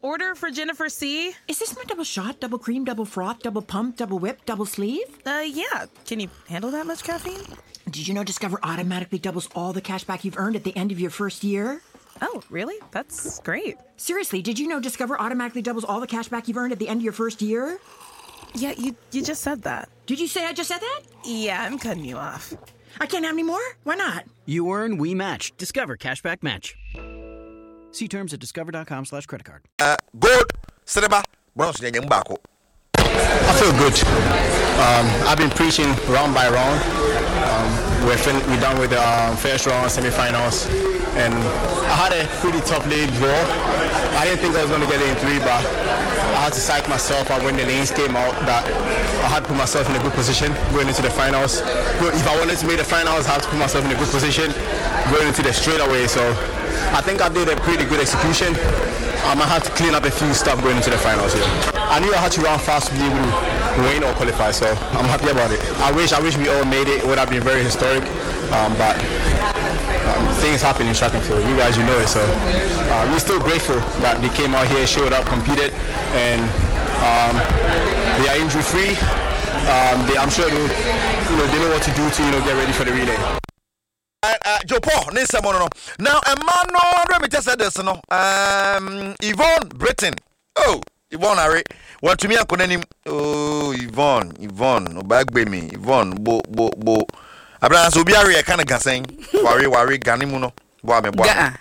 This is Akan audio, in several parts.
order for Jennifer C. Is this my double shot, double cream, double froth, double pump, double whip, double sleeve? Yeah. Can you handle that much caffeine? Did you know Discover automatically doubles all the cash back you've earned at the end of your first year? Oh, really? That's great. Seriously, did you know Discover automatically doubles all the cash back you've earned at the end of your first year? Yeah, you just said that. Did you say I just said that? Yeah, I'm cutting you off. I can't have any more? Why not? You earn, we match. Discover Cashback Match. See terms at discover.com/creditcard. Gold, cinema, bronze, I feel good. I've been preaching round by round. We're done with the first round, semifinals, and I had a pretty tough lead draw. I didn't think I was going to get it in 3, but I had to psych myself out when the lanes came out that I had to put myself in a good position going into the finals. If I wanted to make the finals, I had to put myself in a good position going into the straightaway. So I think I did a pretty good execution. I might have to clean up a few stuff going into the finals here. I knew I had to run fast to be able to win or qualify, so I'm happy about it. I wish we all made it. It would have been very historic, but things happen in track and field. You guys, you know it, so we're still grateful that they came out here, showed up, competed, and they are injury-free. I'm sure they know what to do to get ready for the relay. Joe Paul, now a man, no, let me just say this, no. Yvonne Britain. Oh, Yvonne, Harry. What to me, I couldn't. Oh, Yvonne, bag by me, Yvonne, bo. Abraham Sobiari, I can't get saying. Worry, Ganimuno, Gamuno.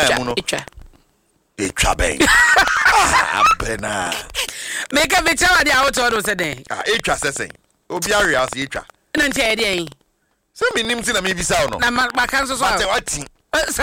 It's bang. Bena. Make a bit of the outside today. It's saying. Obiari, as Itra. And then, so me names in a maybe sound. Na my cancer so what? So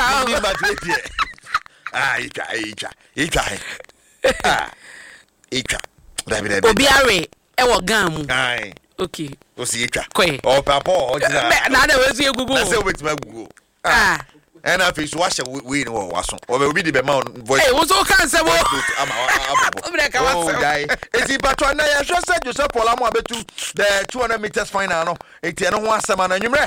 Itra. Obiare e wo gam. Aye. Okay. O si Itra. Kwe. O papa o jina. Na na we see gugu. Na say wait ma gugu. Ah. And I feel so wash we no waso. O be obi the be ma voice. Hey, wo so kan se wo. Oh, guy. Is it patron na ya just said Joseph Paul abetu the 200 meters final no. Eti no ho asema na nwumre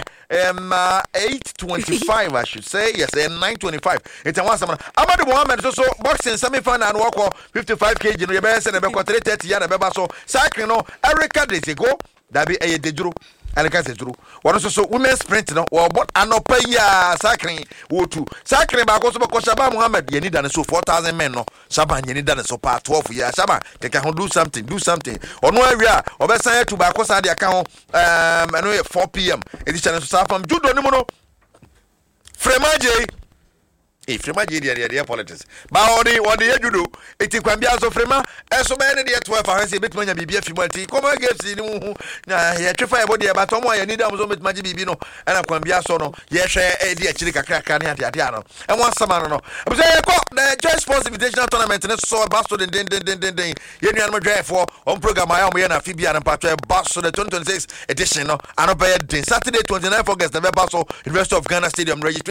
8:25 I should say. Yes, 9:25. Eti ho asema. Amadu Mohammed so boxing semi final no walk 55 kg no ye be say na be 330 ya na be ba so. Cycling no Erica Desego that be a dejuro. And I say true. One so women sprint no or but anopa ya cycling wo tu cycling ba ko so be ko Shaba Muhammad ye need than so 4,000 men no Shaba ye need than so part 12 years Shaba keke ho do something ono awia obesan tu ba ko sa de aka ho eno 4 p.m. edition so from judo ni mo no Fremaje Fremaje dey politics ba odi judo eti kwambia so Frema eso be ne dey 12 hours e betuma nya bibia fimati come games ni hu na ye twefa e body e ba tomo ye need am so betuma bibi no na kwambia so no ye hwe e dey akiri kakra ne ade ano e won sama no e be say ko the Joy Sports Invitational Tournament ne so ba so den ye nuan mo dwefo on program ayo mo ye na fibia na patwa ba so the 2026 edition no anopa ye den Saturday 29 August na be ba so University of Ghana Stadium registration